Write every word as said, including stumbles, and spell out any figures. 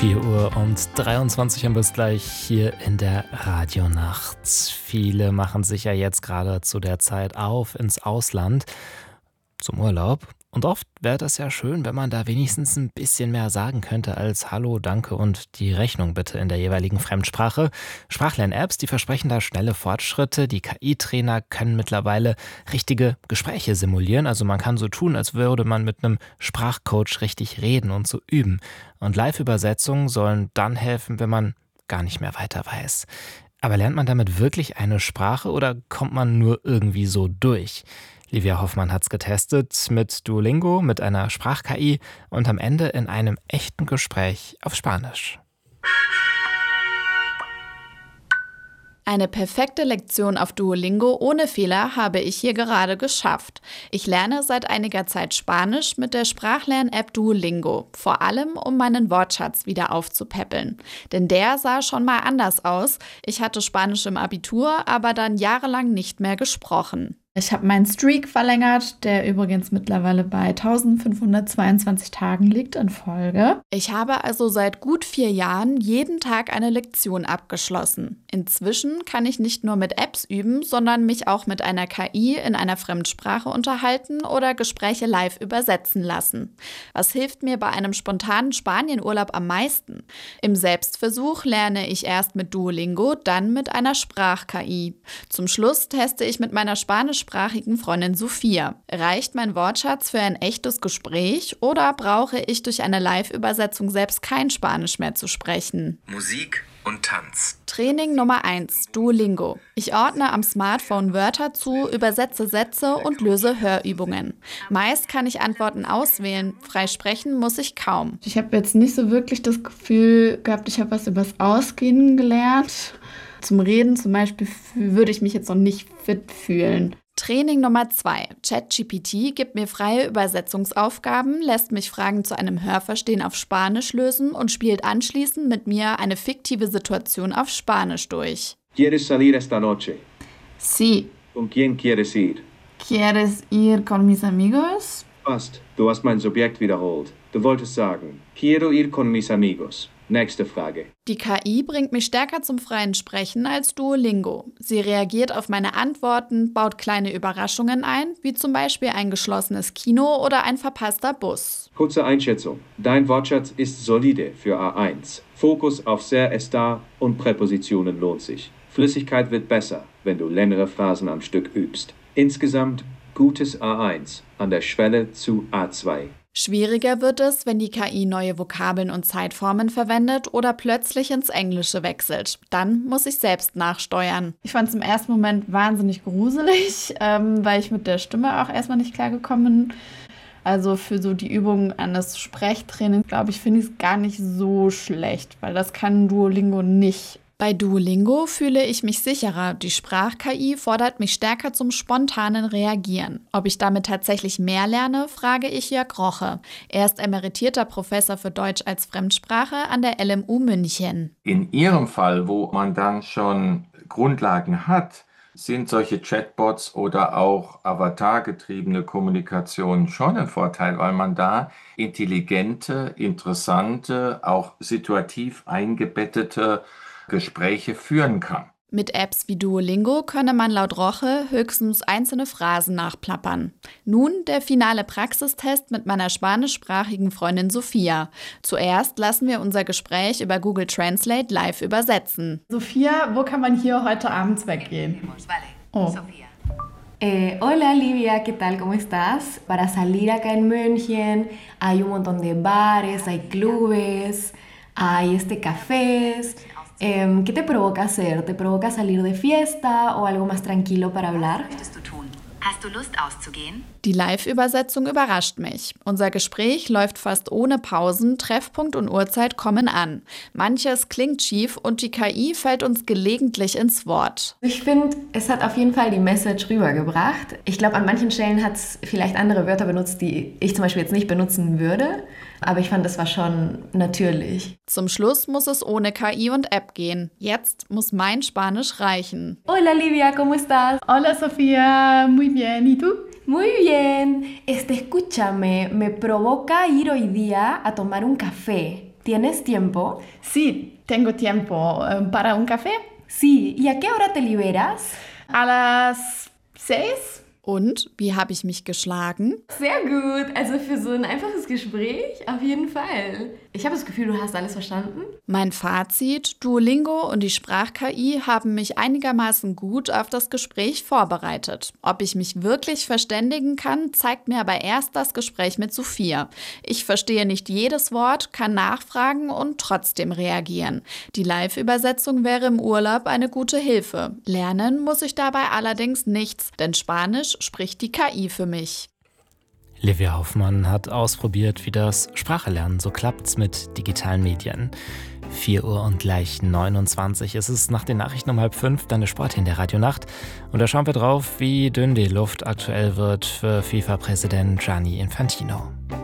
vier Uhr und dreiundzwanzig und bis gleich hier in der Radionacht. Viele machen sich ja jetzt gerade zu der Zeit auf ins Ausland zum Urlaub. Und oft wäre das ja schön, wenn man da wenigstens ein bisschen mehr sagen könnte als Hallo, Danke und die Rechnung bitte in der jeweiligen Fremdsprache. Sprachlern-Apps, die versprechen da schnelle Fortschritte. Die K I-Trainer können mittlerweile richtige Gespräche simulieren. Also man kann so tun, als würde man mit einem Sprachcoach richtig reden und so üben. Und Live-Übersetzungen sollen dann helfen, wenn man gar nicht mehr weiter weiß. Aber lernt man damit wirklich eine Sprache oder kommt man nur irgendwie so durch? Livia Hoffmann hat's getestet mit Duolingo, mit einer Sprach-K I und am Ende in einem echten Gespräch auf Spanisch. Eine perfekte Lektion auf Duolingo ohne Fehler habe ich hier gerade geschafft. Ich lerne seit einiger Zeit Spanisch mit der Sprachlern-App Duolingo, vor allem um meinen Wortschatz wieder aufzupäppeln. Denn der sah schon mal anders aus. Ich hatte Spanisch im Abitur, aber dann jahrelang nicht mehr gesprochen. Ich habe meinen Streak verlängert, der übrigens mittlerweile bei eintausendfünfhundertzweiundzwanzig Tagen liegt in Folge. Ich habe also seit gut vier Jahren jeden Tag eine Lektion abgeschlossen. Inzwischen kann ich nicht nur mit Apps üben, sondern mich auch mit einer K I in einer Fremdsprache unterhalten oder Gespräche live übersetzen lassen. Was hilft mir bei einem spontanen Spanienurlaub am meisten? Im Selbstversuch lerne ich erst mit Duolingo, dann mit einer Sprach-K I. Zum Schluss teste ich mit meiner Spanisch sprachigen Freundin Sophia. Reicht mein Wortschatz für ein echtes Gespräch oder brauche ich durch eine Live-Übersetzung selbst kein Spanisch mehr zu sprechen? Musik und Tanz. Training Nummer eins, Duolingo. Ich ordne am Smartphone Wörter zu, übersetze Sätze und löse Hörübungen. Meist kann ich Antworten auswählen, frei sprechen muss ich kaum. Ich habe jetzt nicht so wirklich das Gefühl gehabt, ich habe was übers Ausgehen gelernt. Zum Reden zum Beispiel würde ich mich jetzt noch nicht fit fühlen. Training Nummer zwei. ChatGPT gibt mir freie Übersetzungsaufgaben, lässt mich Fragen zu einem Hörverstehen auf Spanisch lösen und spielt anschließend mit mir eine fiktive Situation auf Spanisch durch. ¿Quieres salir esta noche? Sí. ¿Con quién quieres ir? ¿Quieres ir con mis amigos? Passt, du hast mein Subjekt wiederholt. Du wolltest sagen, quiero ir con mis amigos. Nächste Frage. Die K I bringt mich stärker zum freien Sprechen als Duolingo. Sie reagiert auf meine Antworten, baut kleine Überraschungen ein, wie zum Beispiel ein geschlossenes Kino oder ein verpasster Bus. Kurze Einschätzung. Dein Wortschatz ist solide für A eins. Fokus auf sehr estar und Präpositionen lohnt sich. Flüssigkeit wird besser, wenn du längere Phrasen am Stück übst. Insgesamt gutes A eins an der Schwelle zu A zwei. Schwieriger wird es, wenn die K I neue Vokabeln und Zeitformen verwendet oder plötzlich ins Englische wechselt. Dann muss ich selbst nachsteuern. Ich fand es im ersten Moment wahnsinnig gruselig, ähm, weil ich mit der Stimme auch erstmal nicht klargekommen bin. Also für so die Übungen an das Sprechtraining, glaube ich, finde ich es gar nicht so schlecht, weil das kann Duolingo nicht. Bei Duolingo fühle ich mich sicherer. Die Sprach-K I fordert mich stärker zum spontanen Reagieren. Ob ich damit tatsächlich mehr lerne, frage ich Jörg Roche. Er ist emeritierter Professor für Deutsch als Fremdsprache an der L M U München. In Ihrem Fall, wo man dann schon Grundlagen hat, sind solche Chatbots oder auch avatargetriebene Kommunikation schon ein Vorteil, weil man da intelligente, interessante, auch situativ eingebettete Gespräche führen kann. Mit Apps wie Duolingo könne man laut Roche höchstens einzelne Phrasen nachplappern. Nun der finale Praxistest mit meiner spanischsprachigen Freundin Sophia. Zuerst lassen wir unser Gespräch über Google Translate live übersetzen. Sophia, wo kann man hier heute abends weggehen? Oh. Eh, hola Livia, ¿qué tal? ¿Cómo estás? Para salir acá en München hay un montón de bares, hay clubes, hay este cafés. Eh, ¿Qué te provoca hacer? ¿Te provoca salir de fiesta o algo más tranquilo para hablar? Hast du Lust auszugehen? Die Live-Übersetzung überrascht mich. Unser Gespräch läuft fast ohne Pausen, Treffpunkt und Uhrzeit kommen an. Manches klingt schief und die K I fällt uns gelegentlich ins Wort. Ich finde, es hat auf jeden Fall die Message rübergebracht. Ich glaube, an manchen Stellen hat es vielleicht andere Wörter benutzt, die ich zum Beispiel jetzt nicht benutzen würde. Aber ich fand, das war schon natürlich. Zum Schluss muss es ohne K I und App gehen. Jetzt muss mein Spanisch reichen. Hola Livia, ¿cómo estás? Hola Sofía, muy bien. ¿Y tú? Muy bien. Este, escúchame, me provoca ir hoy día a tomar un café. ¿Tienes tiempo? Sí, tengo tiempo eh, para un café. Sí. ¿Y a qué hora te liberas? A las seis. Und wie habe ich mich geschlagen? Sehr gut. Also für so ein einfaches Gespräch auf jeden Fall. Ich habe das Gefühl, du hast alles verstanden. Mein Fazit: Duolingo und die Sprach-K I haben mich einigermaßen gut auf das Gespräch vorbereitet. Ob ich mich wirklich verständigen kann, zeigt mir aber erst das Gespräch mit Sophia. Ich verstehe nicht jedes Wort, kann nachfragen und trotzdem reagieren. Die Live-Übersetzung wäre im Urlaub eine gute Hilfe. Lernen muss ich dabei allerdings nichts, denn Spanisch spricht die K I für mich. Livia Hoffmann hat ausprobiert, wie das Sprachelernen so klappt mit digitalen Medien. vier Uhr und gleich neunundzwanzig ist es nach den Nachrichten um halb fünf, dann der Sport in der Radionacht. Und da schauen wir drauf, wie dünn die Luft aktuell wird für FIFA-Präsident Gianni Infantino.